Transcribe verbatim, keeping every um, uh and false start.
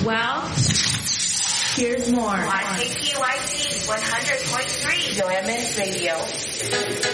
Well, here's more. On K P Y T one hundred point three Joanne Radio.